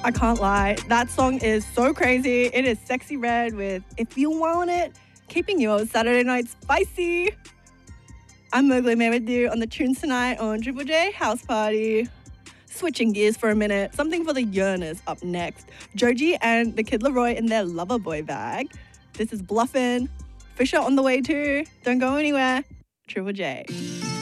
I can't lie. That song is so crazy. It is Sexy Red with If You Want It, keeping your Saturday night spicy. I'm Mowgli Mamadou on the tunes tonight on Triple J House Party. Switching gears for a minute, something for the yearners up next. Joji and the Kid Laroi in their Lover Boy bag. This is Bluffin'. Fisher on the way too. Don't go anywhere. Triple J.